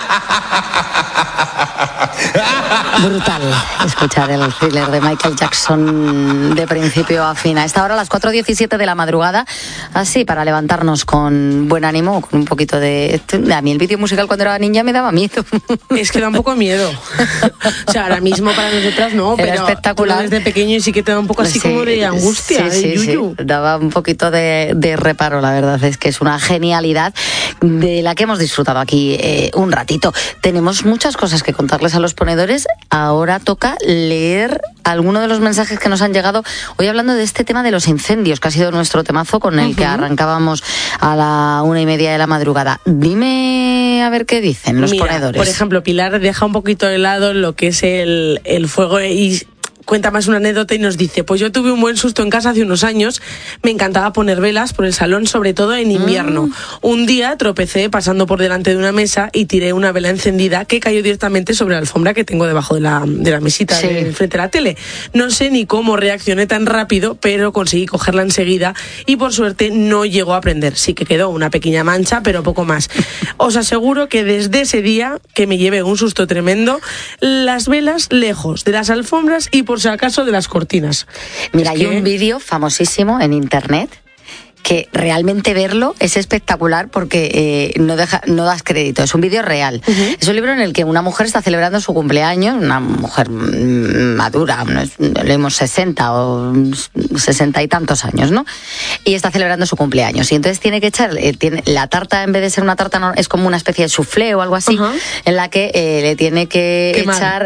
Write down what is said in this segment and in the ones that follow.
Brutal escuchar el thriller de Michael Jackson de principio a fin. A esta hora, a las 4:17 de la madrugada, así para levantarnos con buen ánimo, con un poquito de... A mí el vídeo musical cuando era niña me daba miedo. Es que da un poco miedo. O sea, ahora mismo para nosotras no, era pero espectacular. Desde pequeño y sí que te da un poco así como de angustia, de yuyu. Sí. Daba un poquito de reparo, la verdad es que es una genialidad de la que hemos disfrutado aquí un ratito. Tenemos muchas cosas que contarles a los ponedores. Ahora toca leer algunos de los mensajes que nos han llegado hoy hablando de este tema de los incendios, que ha sido nuestro temazo con el que arrancábamos a la 1:30 de la madrugada. Dime a ver qué dicen los ponedores. Por ejemplo, Pilar deja un poquito de lado lo que es el fuego y cuenta más una anécdota y nos dice: pues yo tuve un buen susto en casa hace unos años. Me encantaba poner velas por el salón, sobre todo en invierno. Un día tropecé pasando por delante de una mesa y tiré una vela encendida que cayó directamente sobre la alfombra que tengo debajo de la mesita frente a la tele. No sé ni cómo reaccioné tan rápido, pero conseguí cogerla enseguida y por suerte no llegó a prender. Sí que quedó una pequeña mancha, pero poco más. Os aseguro que desde ese día, que me llevé un susto tremendo, las velas lejos de las alfombras y por si acaso de las cortinas. Mira, hay un vídeo famosísimo en internet que realmente verlo es espectacular porque no das crédito. Es un vídeo real. Es un libro en el que una mujer está celebrando su cumpleaños, una mujer madura, leemos 60 o 60 y tantos años, ¿no? Y está celebrando su cumpleaños. Y entonces tiene que echar, la tarta, en vez de ser una tarta, es como una especie de soufflé o algo así, en la que le tiene que echar,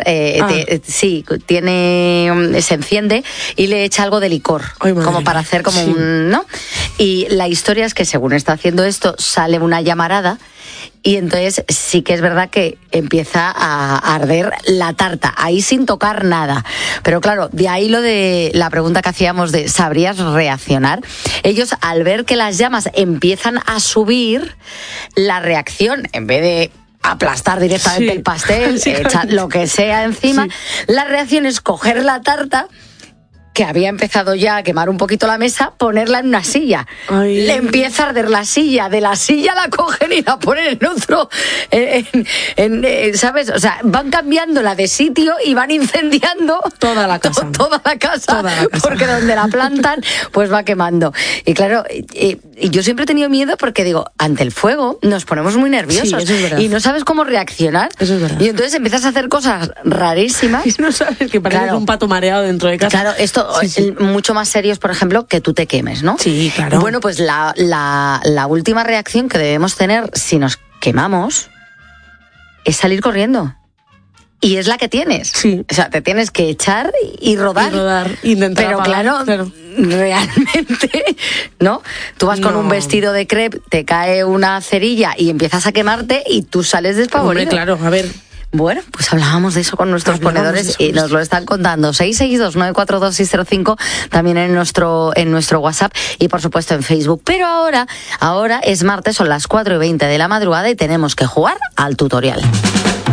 se enciende y le echa algo de licor, como para hacer como un, ¿no? Y la historia es que según está haciendo esto, sale una llamarada y entonces sí que es verdad que empieza a arder la tarta, ahí sin tocar nada. Pero claro, de ahí lo de la pregunta que hacíamos de ¿sabrías reaccionar? Ellos, al ver que las llamas empiezan a subir, la reacción, en vez de aplastar directamente el pastel, echar lo que sea encima, la reacción es coger la tarta, que había empezado ya a quemar un poquito la mesa, ponerla en una silla. Ay. Le empieza a arder la silla, de la silla la cogen y la ponen en otro, ¿sabes? O sea, van cambiándola de sitio y van incendiando toda la casa. Toda la casa, porque donde la plantan, pues va quemando. Y claro, yo siempre he tenido miedo porque digo, ante el fuego nos ponemos muy nerviosos. Sí, eso es verdad. Y no sabes cómo reaccionar. Eso es verdad. Y entonces empiezas a hacer cosas rarísimas. Y no sabes que pareces un pato mareado dentro de casa. Claro, esto mucho más serios, por ejemplo, que tú te quemes, ¿no? Sí, claro. Bueno, pues la última reacción que debemos tener si nos quemamos es salir corriendo. Y es la que tienes. Sí. O sea, te tienes que echar y rodar. Intentar pero apagar, claro, realmente, ¿no? Tú vas con un vestido de crepe, te cae una cerilla y empiezas a quemarte y tú sales despavorido. Hombre, claro, a ver. Bueno, pues hablábamos de eso con nuestros ponedores y nos lo están contando. 662-942-605, también en nuestro WhatsApp y por supuesto en Facebook. Pero ahora es martes, son las 4:20 de la madrugada y tenemos que jugar al tutorial.